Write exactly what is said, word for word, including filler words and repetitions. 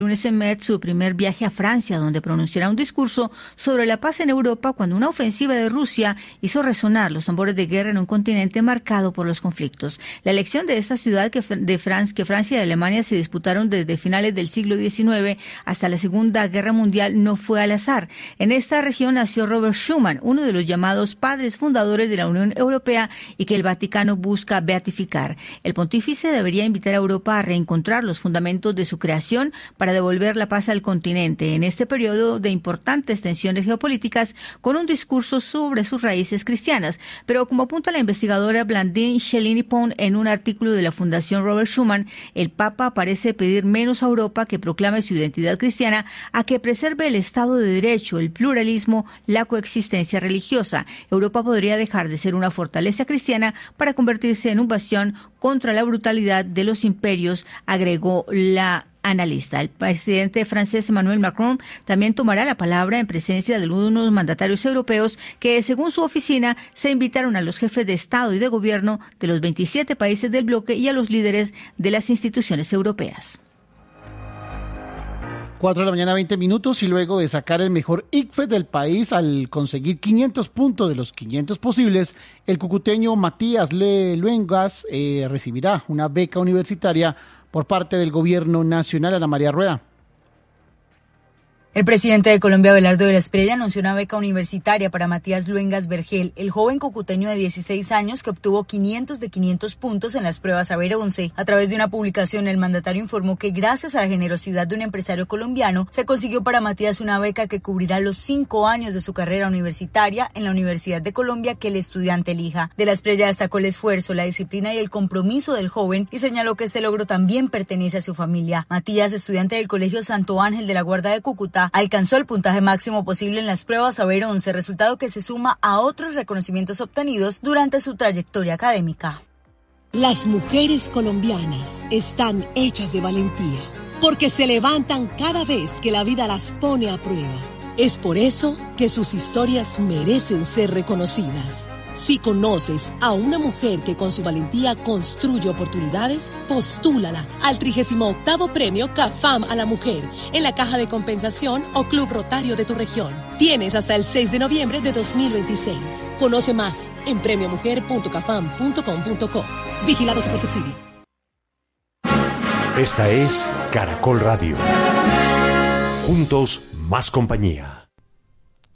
lunes en Metz su primer viaje a Francia, donde pronunciará un discurso sobre la paz en Europa cuando una ofensiva de Rusia hizo resonar los tambores de guerra en un continente marcado por los conflictos. La elección de esta ciudad que, de Francia, que Francia y Alemania se disputaron desde finales del siglo diecinueve hasta la Segunda Guerra Mundial no fue al azar. En esta región nació Robert Schuman, uno de los llamados padres fundadores de la Unión Europea y que el Vaticano busca beatificar. El pontífice debería invitar a Europa a reencontrar los fundamentos de su creación para devolver la paz al continente en este periodo de importantes tensiones geopolíticas, con un discurso sobre sus raíces cristianas. Pero como apunta la investigadora Blandine Chelini-Pont en un artículo de la Fundación Robert Schuman, el Papa parece pedir menos a Europa que proclame su identidad cristiana a que preserve el Estado de Derecho, el pluralismo, la coexistencia religiosa. Europa podría dejar de ser una fortaleza cristiana para convertirse en un bastión contra la brutalidad de los imperios, agregó la analista. El presidente francés Emmanuel Macron también tomará la palabra en presencia de algunos mandatarios europeos que, según su oficina, se invitaron a los jefes de Estado y de Gobierno de los veintisiete países del bloque y a los líderes de las instituciones europeas. cuatro de la mañana, veinte minutos, y luego de sacar el mejor I C F E S del país al conseguir quinientos puntos de los quinientos posibles, el cucuteño Matías Luengas eh, recibirá una beca universitaria por parte del Gobierno Nacional. Ana María Rueda. El presidente de Colombia, Abelardo de la Espriella, anunció una beca universitaria para Matías Luengas Vergel, el joven cucuteño de dieciséis años que obtuvo quinientos de quinientos puntos en las pruebas Saber once. A través de una publicación, el mandatario informó que gracias a la generosidad de un empresario colombiano, se consiguió para Matías una beca que cubrirá los cinco años de su carrera universitaria en la Universidad de Colombia que el estudiante elija. De la Espriella destacó el esfuerzo, la disciplina y el compromiso del joven y señaló que este logro también pertenece a su familia. Matías, estudiante del Colegio Santo Ángel de la Guarda de Cúcuta, alcanzó el puntaje máximo posible en las pruebas Saber once, resultado que se suma a otros reconocimientos obtenidos durante su trayectoria académica. Las mujeres colombianas están hechas de valentía, porque se levantan cada vez que la vida las pone a prueba. Es por eso que sus historias merecen ser reconocidas. Si conoces a una mujer que con su valentía construye oportunidades, postúlala al trigésimo octavo Premio CAFAM a la Mujer en la Caja de Compensación o Club Rotario de tu región. Tienes hasta el seis de noviembre de dos mil veintiséis. Conoce más en premio mujer punto cafam punto com punto co. Vigilado Supersubsidio. Esta es Caracol Radio. Juntos, más compañía.